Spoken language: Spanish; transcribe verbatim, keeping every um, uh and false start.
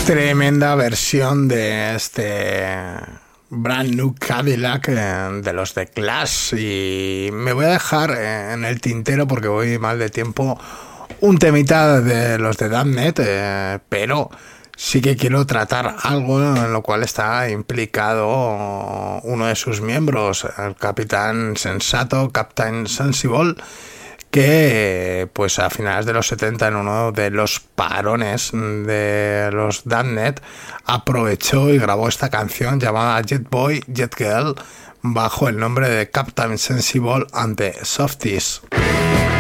Tremenda versión de este Brand New Cadillac eh, de los The Clash. Y me voy a dejar eh, en el tintero, porque voy mal de tiempo, un temita de los de Damned, eh, pero sí que quiero tratar algo en lo cual está implicado uno de sus miembros, el Capitán Sensato, Captain Sensible, que pues a finales de los setenta, en uno de los parones de los Damned, aprovechó y grabó esta canción llamada Jet Boy, Jet Girl, bajo el nombre de Captain Sensible and the Softies.